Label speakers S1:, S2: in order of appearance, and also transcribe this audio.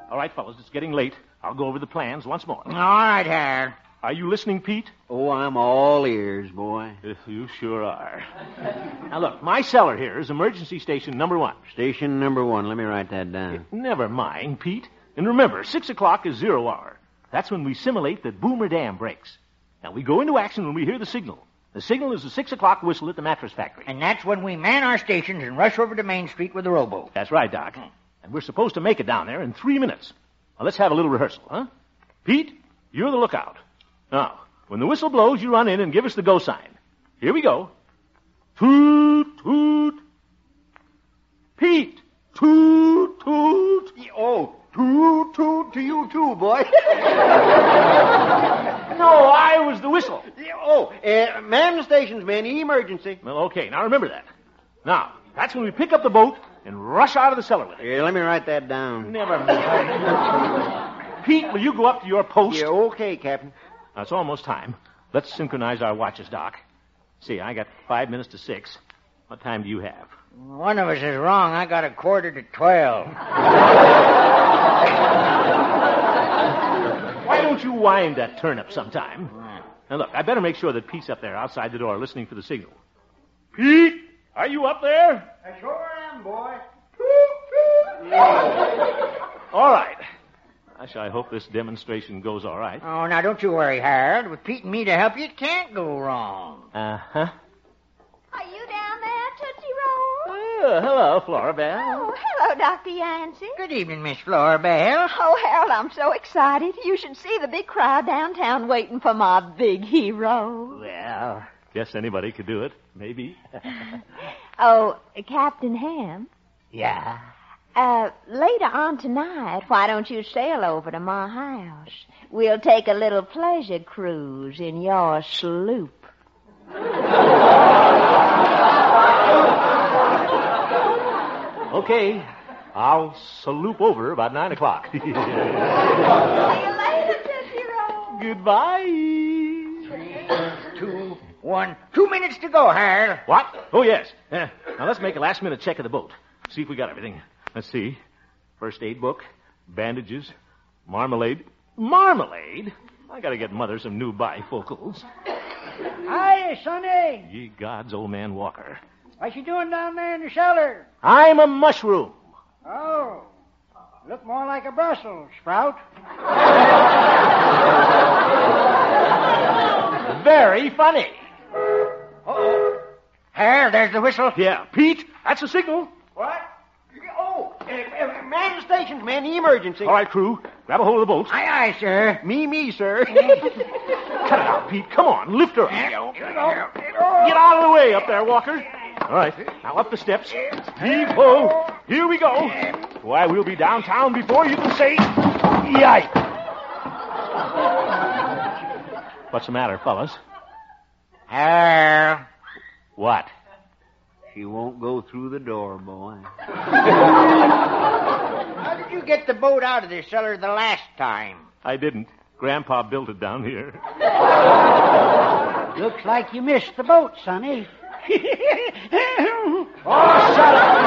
S1: All right, fellas, it's getting late. I'll go over the plans once more.
S2: All right, Harold.
S1: Are you listening, Pete?
S3: Oh, I'm all ears, boy.
S1: You sure are. Now, look, my cellar here is emergency station number 1.
S3: Station number 1. Let me write that down.
S1: Never mind, Pete. And remember, 6 o'clock is 0 hour. That's when we simulate that Boomer Dam breaks. Now, we go into action when we hear the signal. The signal is the 6 o'clock whistle at the mattress factory.
S2: And that's when we man our stations and rush over to Main Street with the rowboat.
S1: That's right, Doc. And we're supposed to make it down there in 3 minutes. Now, let's have a little rehearsal, huh? Pete, you're the lookout. Now, when the whistle blows, you run in and give us the go sign. Here we go. Toot, toot. Pete, toot, toot.
S3: Oh, toot, toot to you too, boy.
S1: No, I was the whistle.
S3: Oh, man the stations, man. Emergency.
S1: Well, okay, now remember that. Now, that's when we pick up the boat and rush out of the cellar with it.
S3: Yeah, let me write that down.
S1: Never mind. Pete, will you go up to your post?
S3: Yeah, okay, Captain.
S1: Now, it's almost time. Let's synchronize our watches, Doc. See, I got 5 minutes to 6. What time do you have?
S2: One of us is wrong. I got 11:45.
S1: Why don't you wind that turnip sometime? Now, look, I better make sure that Pete's up there outside the door listening for the signal. Pete, are you up there?
S3: I sure am, boy.
S1: All right. Gosh, I hope this demonstration goes all right.
S2: Oh, now don't you worry, Harold. With Pete and me to help you, it can't go wrong.
S1: Uh-huh.
S4: Are you down there, Tootsie Roll?
S1: Oh, hello, Flora Belle.
S4: Oh, hello, Dr. Yancey.
S2: Good evening, Miss Flora Belle.
S4: Oh, Harold, I'm so excited. You should see the big crowd downtown waiting for my big hero.
S1: Well, guess anybody could do it. Maybe.
S4: Oh, Captain Ham?
S2: Yeah?
S4: Later on tonight, why don't you sail over to my house? We'll take a little pleasure cruise in your sloop.
S1: Okay. I'll salute over about 9 o'clock.
S4: See you later, Tootsie Roll.
S1: Goodbye.
S2: 3, 2, 1. 2 minutes to go, Harold.
S1: What? Oh, yes. Now, let's make a last-minute check of the boat. See if we got everything. Let's see. First aid book, bandages, marmalade. Marmalade? I gotta get Mother some new bifocals.
S2: Hiya, Sonny.
S1: Ye gods, old man Walker.
S2: What you doing down there in the cellar?
S1: I'm a mushroom.
S2: Oh, look more like a Brussels sprout.
S1: Very funny.
S2: Uh-oh. Harold, there's the whistle.
S1: Yeah, Pete, that's a signal.
S3: What? Oh, man the stations, man. Emergency.
S1: All right, crew, grab a hold of the boat.
S2: Aye, aye, sir.
S3: Me, sir.
S1: Cut it out, Pete. Come on, lift her up. Get out of the way up there, Walker. All right, now up the steps. Heave-ho. Here we go. Why, we'll be downtown before you can say, yipe. What's the matter, fellas?
S2: Harold.
S1: What?
S3: She won't go through the door, boy.
S2: How did you get the boat out of the cellar the last time?
S1: I didn't. Grandpa built it down here.
S2: Looks like you missed the boat, Sonny.
S1: Oh, shut up.